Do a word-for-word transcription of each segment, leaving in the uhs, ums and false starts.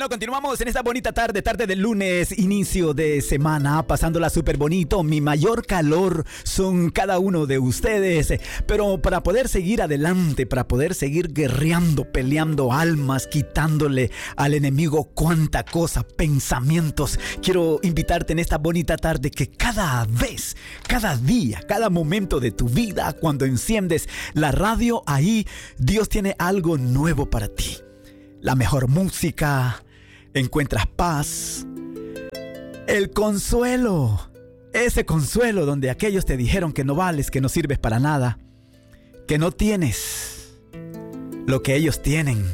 Bueno, continuamos en esta bonita tarde, tarde de lunes, inicio de semana, pasándola súper bonito. Mi mayor calor son cada uno de ustedes. Pero para poder seguir adelante, para poder seguir guerreando, peleando almas, quitándole al enemigo cuánta cosa, pensamientos, quiero invitarte en esta bonita tarde que cada vez, cada día, cada momento de tu vida, cuando enciendes la radio, ahí Dios tiene algo nuevo para ti. La mejor música, encuentras paz, el consuelo, ese consuelo donde aquellos te dijeron que no vales, que no sirves para nada, que no tienes lo que ellos tienen,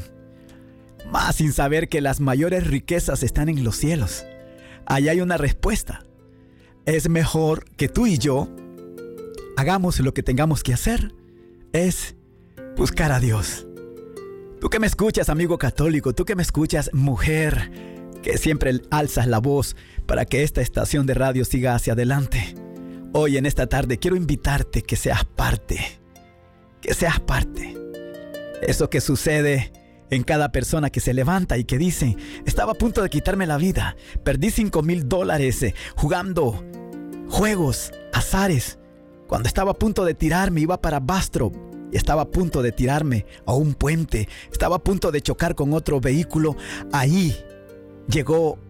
más sin saber que las mayores riquezas están en los cielos. Allá hay una respuesta. Es mejor que tú y yo hagamos lo que tengamos que hacer, es buscar a Dios. Tú que me escuchas, amigo católico, tú que me escuchas, mujer, que siempre alzas la voz para que esta estación de radio siga hacia adelante. Hoy en esta tarde quiero invitarte que seas parte, que seas parte. Eso que sucede en cada persona que se levanta y que dice, estaba a punto de quitarme la vida, perdí cinco mil dólares eh, jugando juegos, azares. Cuando estaba a punto de tirarme, iba para Bastrop. Y estaba a punto de tirarme a un puente. Estaba a punto de chocar con otro vehículo. Ahí llegó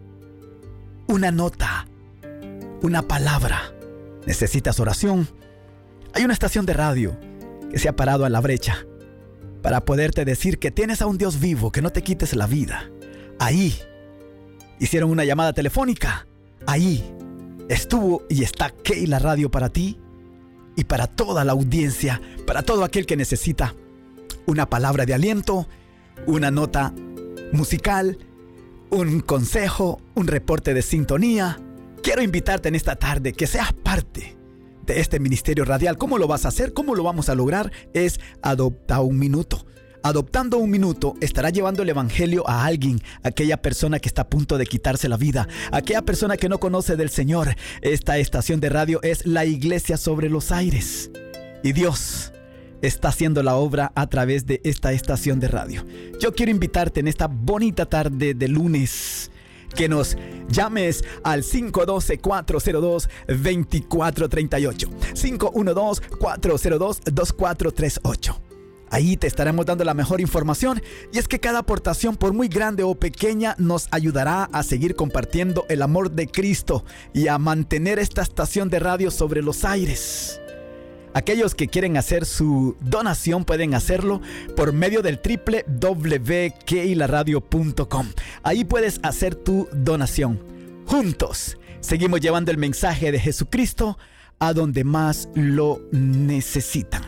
una nota, una palabra. ¿Necesitas oración? Hay una estación de radio que se ha parado a la brecha para poderte decir que tienes a un Dios vivo, que no te quites la vida. Ahí hicieron una llamada telefónica. Ahí estuvo y está Keila Radio para ti. Y para toda la audiencia, para todo aquel que necesita una palabra de aliento, una nota musical, un consejo, un reporte de sintonía. Quiero invitarte en esta tarde que seas parte de este ministerio radial. ¿Cómo lo vas a hacer? ¿Cómo lo vamos a lograr? Es adoptar un minuto. Adoptando un minuto estará llevando el evangelio a alguien, aquella persona que está a punto de quitarse la vida, aquella persona que no conoce del Señor. Esta estación de radio es la Iglesia sobre los Aires y Dios está haciendo la obra a través de esta estación de radio. Yo quiero invitarte en esta bonita tarde de lunes que nos llames al cinco uno dos, cuatro cero dos, dos cuatro tres ocho, cinco uno dos, cuatro cero dos, dos cuatro tres ocho. Ahí te estaremos dando la mejor información, y es que cada aportación, por muy grande o pequeña, nos ayudará a seguir compartiendo el amor de Cristo y a mantener esta estación de radio sobre los aires. Aquellos que quieren hacer su donación pueden hacerlo por medio del doble u doble u doble u punto keila radio punto com. Ahí puedes hacer tu donación. Juntos seguimos llevando el mensaje de Jesucristo a donde más lo necesitan.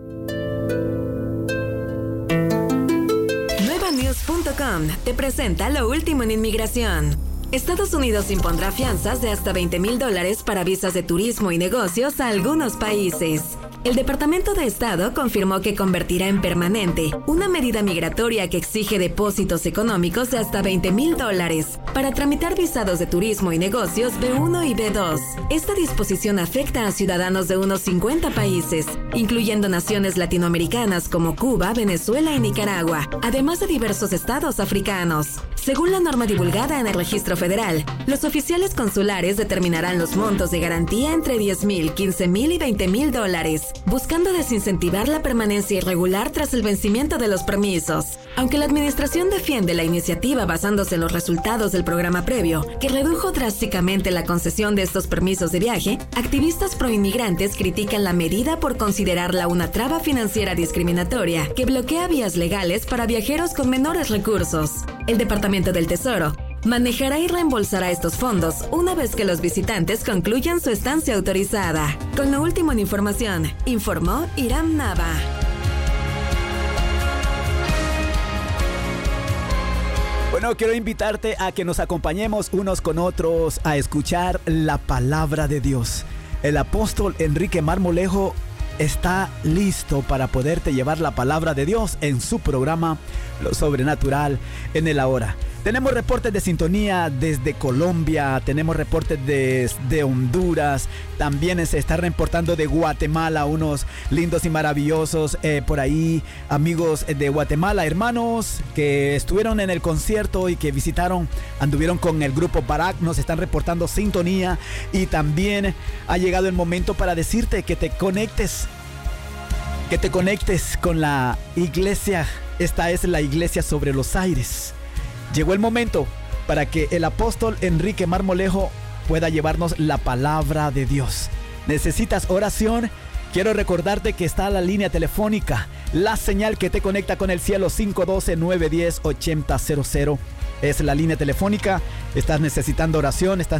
News punto com te presenta lo último en inmigración. Estados Unidos impondrá fianzas de hasta veinte mil dólares para visas de turismo y negocios a algunos países. El Departamento de Estado confirmó que convertirá en permanente una medida migratoria que exige depósitos económicos de hasta veinte mil dólares para tramitar visados de turismo y negocios B uno y B dos. Esta disposición afecta a ciudadanos de unos cincuenta países, incluyendo naciones latinoamericanas como Cuba, Venezuela y Nicaragua, además de diversos estados africanos. Según la norma divulgada en el registro federal, los oficiales consulares determinarán los montos de garantía entre diez mil, quince mil y veinte mil dólares, buscando desincentivar la permanencia irregular tras el vencimiento de los permisos. Aunque la administración defiende la iniciativa basándose en los resultados del programa previo, que redujo drásticamente la concesión de estos permisos de viaje, activistas proinmigrantes critican la medida por considerarla una traba financiera discriminatoria que bloquea vías legales para viajeros con menores recursos. El Departamento del Tesoro manejará y reembolsará estos fondos una vez que los visitantes concluyan su estancia autorizada. Con lo último en información, informó Iram Nava. Bueno, quiero invitarte a que nos acompañemos unos con otros a escuchar la palabra de Dios. El apóstol Enrique Marmolejo está listo para poderte llevar la palabra de Dios en su programa Lo Sobrenatural en el Ahora. Tenemos reportes de sintonía desde Colombia, tenemos reportes de, de Honduras, también se está reportando de Guatemala, unos lindos y maravillosos eh, por ahí, amigos de Guatemala, hermanos que estuvieron en el concierto y que visitaron, anduvieron con el grupo Barak, nos están reportando sintonía y también ha llegado el momento para decirte que te conectes, que te conectes con la iglesia, esta es la iglesia sobre los aires. Llegó el momento para que el apóstol Enrique Marmolejo pueda llevarnos la palabra de Dios. ¿Necesitas oración? Quiero recordarte que está la línea telefónica, la señal que te conecta con el cielo, cinco uno dos, nueve uno cero, ocho cero cero. Es la línea telefónica. Estás necesitando oración, estás